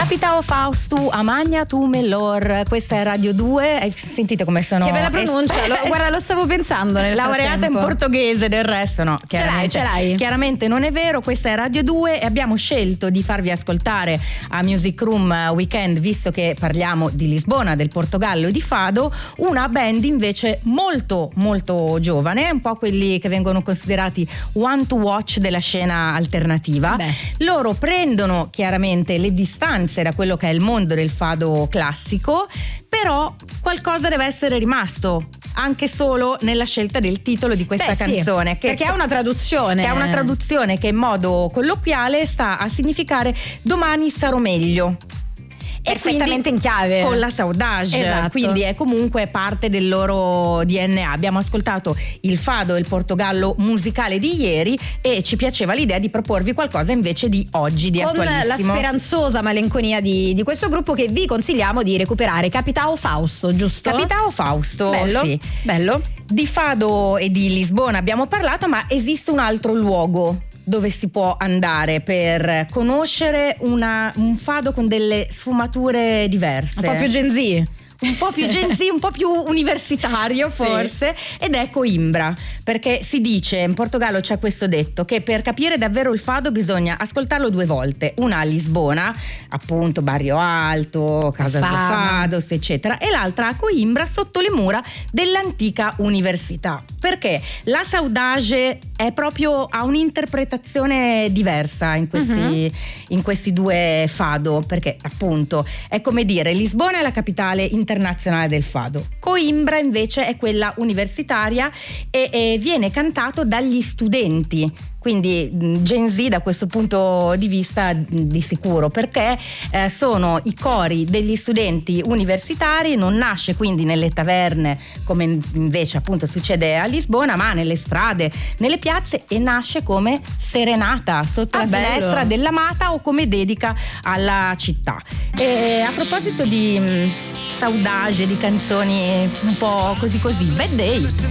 Capitao Faustu, Amagna tu mellor, questa è Radio 2, sentite come sono. Che bella pronuncia, guarda, lo stavo pensando nel laureata in portoghese, del resto no, ce l'hai. Chiaramente non è vero, questa è Radio 2 e abbiamo scelto di farvi ascoltare a Music Room Weekend, visto che parliamo di Lisbona, del Portogallo e di Fado, una band invece molto molto giovane, un po' quelli che vengono considerati one to watch della scena alternativa. Loro prendono chiaramente le distanze da quello che è il mondo del fado classico, però qualcosa deve essere rimasto anche solo nella scelta del titolo di questa canzone, sì, perché è una traduzione. È una traduzione che in modo colloquiale sta a significare domani starò meglio. Perfettamente in chiave con la saudade, esatto. Quindi è comunque parte del loro DNA. Abbiamo ascoltato il fado e il Portogallo musicale di ieri e ci piaceva l'idea di proporvi qualcosa invece di oggi, di attualissimo, con la speranzosa malinconia di questo gruppo che vi consigliamo di recuperare. Capitao Fausto, giusto? Capitao Fausto, bello, sì. Bello. Di Fado e di Lisbona abbiamo parlato, ma esiste un altro luogo dove si può andare per conoscere un fado con delle sfumature diverse. Un po' più Gen Z. Un po' più Gen Z, un po' più universitario forse, sì. Ed è Coimbra, perché si dice, in Portogallo c'è questo detto, che per capire davvero il fado bisogna ascoltarlo 2 volte, una a Lisbona, appunto Barrio Alto, Casa dos Fados eccetera, e l'altra a Coimbra, sotto le mura dell'antica università, perché la saudade è proprio, ha un'interpretazione diversa in questi 2 fado, perché appunto è come dire, Lisbona è la capitale internazionale del fado, Coimbra invece è quella universitaria e viene cantato dagli studenti, quindi Gen Z da questo punto di vista di sicuro, perché sono i cori degli studenti universitari, non nasce quindi nelle taverne come invece appunto succede a Lisbona, ma nelle strade, nelle piazze, e nasce come serenata sotto la finestra dell'amata o come dedica alla città. E a proposito di saudade, di canzoni un po' così, Bad Day.